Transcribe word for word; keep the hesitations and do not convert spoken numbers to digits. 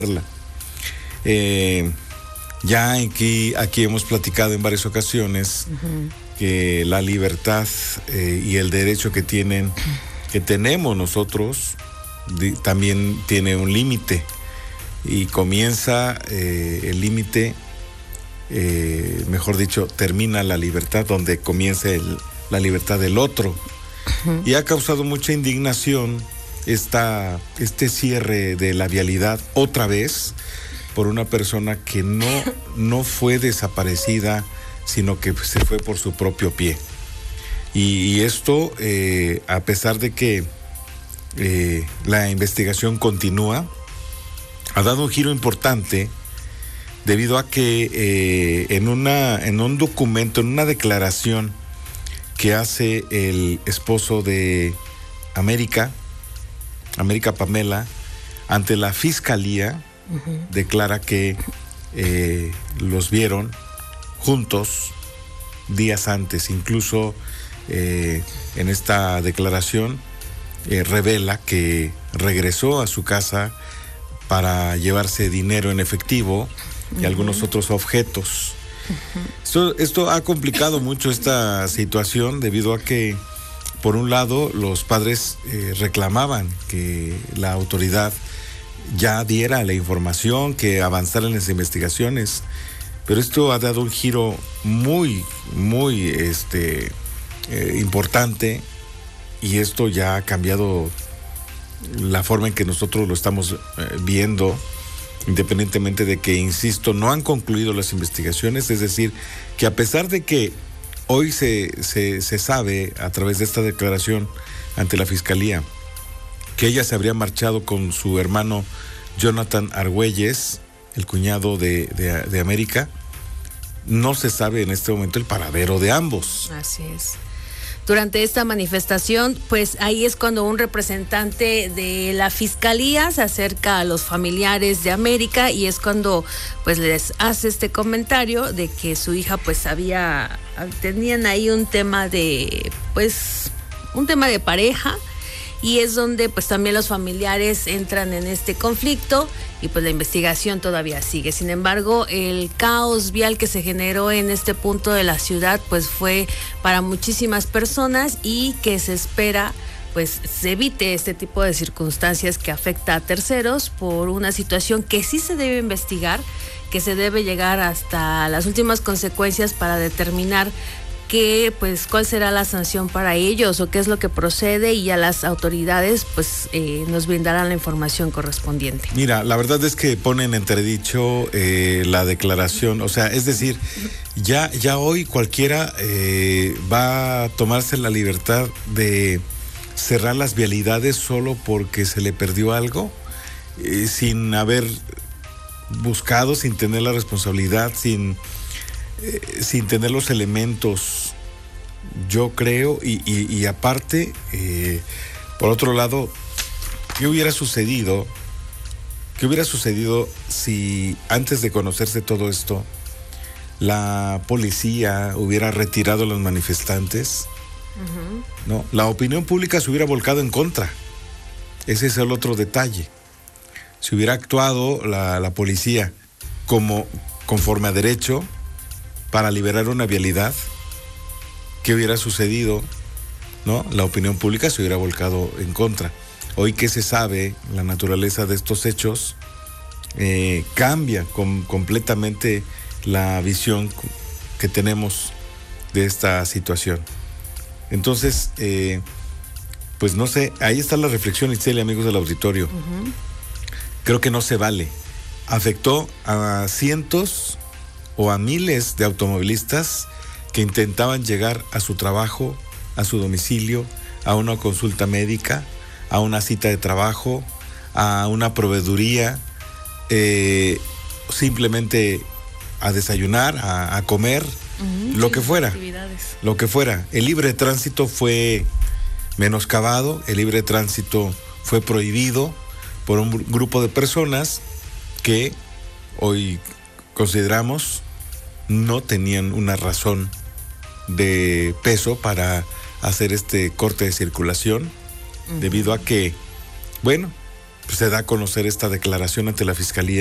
Eh, ya aquí, aquí hemos platicado en varias ocasiones uh-huh. que la libertad eh, y el derecho que tienen, que tenemos nosotros, de, también tiene un límite y comienza eh, el límite, eh, mejor dicho, termina la libertad donde comienza el, la libertad del otro uh-huh. y ha causado mucha indignación esta, este cierre de la vialidad otra vez por una persona que no, no fue desaparecida, sino que se fue por su propio pie. Y, y esto, eh, a pesar de que eh, la investigación continúa, ha dado un giro importante debido a que eh, en, una, en un documento, en una declaración que hace el esposo de América, América Pamela, ante la fiscalía, uh-huh. declara que eh, los vieron juntos días antes. Incluso eh, en esta declaración eh, revela que regresó a su casa para llevarse dinero en efectivo y uh-huh. algunos otros objetos. Uh-huh. Esto, esto ha complicado mucho esta situación debido a que, por un lado, los padres eh, reclamaban que la autoridad ya diera la información, que avanzara en las investigaciones, pero esto ha dado un giro muy, muy este, eh, importante, y esto ya ha cambiado la forma en que nosotros lo estamos eh, viendo, independientemente de que, insisto, no han concluido las investigaciones. Es decir, que a pesar de que hoy se, se, se sabe a través de esta declaración ante la fiscalía que ella se habría marchado con su hermano Jonathan Argüelles, el cuñado de, de, de América, no se sabe en este momento el paradero de ambos. Así es. Durante esta manifestación, pues ahí es cuando un representante de la fiscalía se acerca a los familiares de América y es cuando pues les hace este comentario de que su hija pues había, tenían ahí un tema de, pues, un tema de pareja, y es donde pues también los familiares entran en este conflicto y pues la investigación todavía sigue. Sin embargo, el caos vial que se generó en este punto de la ciudad pues fue para muchísimas personas, y que se espera pues se evite este tipo de circunstancias que afecta a terceros por una situación que sí se debe investigar, que se debe llegar hasta las últimas consecuencias para determinar que pues cuál será la sanción para ellos o qué es lo que procede, y a las autoridades pues eh, nos brindarán la información correspondiente. Mira, la verdad es que ponen entredicho eh, la declaración, o sea, es decir, ya, ya hoy cualquiera eh, va a tomarse la libertad de cerrar las vialidades solo porque se le perdió algo, eh, sin haber buscado, sin tener la responsabilidad, sin... Eh, sin tener los elementos, yo creo, y, y, y aparte, eh, por otro lado, ¿qué hubiera sucedido? ¿Qué hubiera sucedido si antes de conocerse todo esto, la policía hubiera retirado a los manifestantes? Uh-huh. No, la opinión pública se hubiera volcado en contra. Ese es el otro detalle. Si hubiera actuado la, la policía como conforme a derecho, para liberar una vialidad, ¿qué hubiera sucedido? ¿No? La opinión pública se hubiera volcado en contra. Hoy que se sabe la naturaleza de estos hechos, eh, cambia com- completamente la visión que tenemos de esta situación. Entonces, eh, pues no sé, ahí está la reflexión, Itzel, amigos del auditorio. Uh-huh. Creo que no se vale. Afectó a cientos o a miles de automovilistas que intentaban llegar a su trabajo, a su domicilio, a una consulta médica, a una cita de trabajo, a una proveeduría, eh, simplemente a desayunar, a, a comer, uh-huh, lo sí, que fuera, actividades. Lo que fuera. El libre tránsito fue menoscabado, el libre tránsito fue prohibido por un grupo de personas que hoy consideramos no tenían una razón de peso para hacer este corte de circulación, uh-huh, debido a que, bueno, se da a conocer esta declaración ante la Fiscalía